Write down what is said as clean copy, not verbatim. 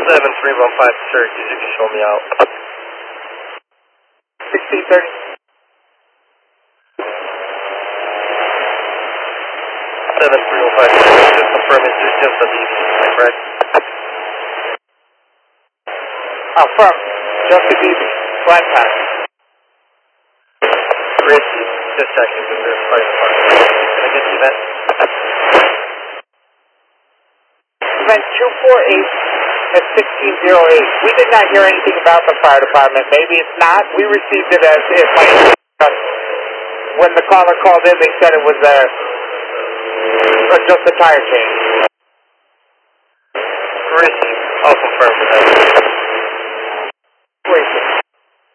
7315 Syracuse, if you show me out. 1630. 7315 Syracuse, just confirming just the DD, correct? Affirm. Just the DB. Flight path. Richie, just checking with their flight department. Can I get the event? Event 248 at 1608. We did not hear anything about the fire department. Maybe it's not. We received it as if when the caller called in, they said it was just a tire change. Richie, I'll confirm with that.